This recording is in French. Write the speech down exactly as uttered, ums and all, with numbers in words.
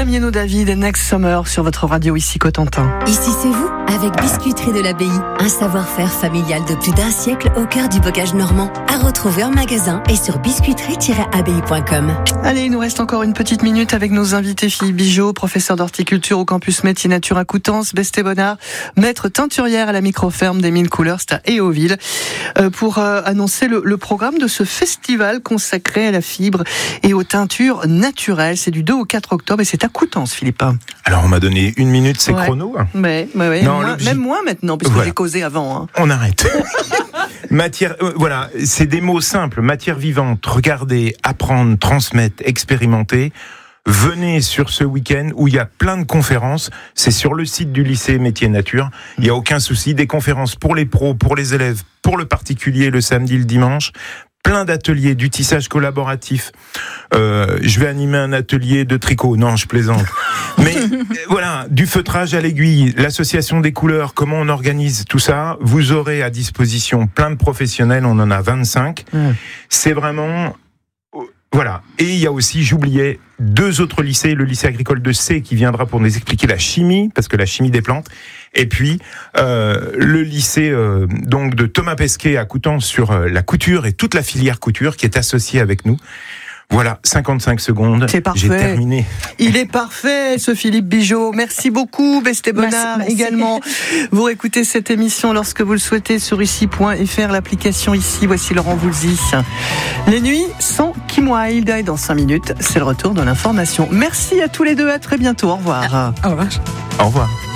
Damien David et Next Summer sur votre radio ici Cotentin. Ici c'est vous, avec Biscuiterie de l'Abbaye. Un savoir-faire familial de plus d'un siècle au cœur du bocage normand. À retrouver en magasin et sur biscuiterie tiret abbaye point com. Allez, il nous reste encore une petite minute avec nos invités Philippe Bigeaud, professeur d'horticulture au campus Métier Nature à Coutances, Besté Bonnard, maître teinturière à la microferme des Mines Couleurs, c'est à Héauville, euh, pour euh, annoncer le, le programme de ce festival consacré à la fibre et aux teintures naturelles. C'est du deux au quatre octobre et c'est à Coutances, Philippe. Alors, on m'a donné une minute, c'est ouais. chrono. Mais, mais, mais Non, moins, même moins maintenant, puisque voilà. j'ai causé avant. Hein. On arrête. Matière, euh, voilà, c'est des mots simples. Matière vivante, regardez, apprendre, transmettre, expérimenter. Venez sur ce week-end où il y a plein de conférences. C'est sur le site du lycée Métier Nature. Il n'y a aucun souci. Des conférences pour les pros, pour les élèves, pour le particulier le samedi, le dimanche. Plein d'ateliers, du tissage collaboratif. Euh, je vais animer un atelier de tricot. Non, je plaisante. Mais euh, voilà, du feutrage à l'aiguille, l'association des couleurs, comment on organise tout ça. Vous aurez à disposition plein de professionnels. On en a vingt-cinq. Mmh. C'est vraiment... Voilà. Et il y a aussi, j'oubliais, deux autres lycées. Le lycée agricole de C qui viendra pour nous expliquer la chimie, parce que la chimie des plantes. Et puis, euh, le lycée euh, donc de Thomas Pesquet à Coutances sur euh, la couture et toute la filière couture qui est associée avec nous. Voilà, cinquante-cinq secondes, c'est parfait. J'ai terminé. Il est parfait, ce Philippe Bigeaud. Merci beaucoup, Besté Bonnard merci, merci. également. Vous réécoutez cette émission lorsque vous le souhaitez sur ici point f r, l'application Ici. Voici Laurent Voulzy. Les nuits sans Kim Wilde. Et dans cinq minutes, c'est le retour de l'information. Merci à tous les deux, à très bientôt. Au revoir. Au revoir. Au revoir.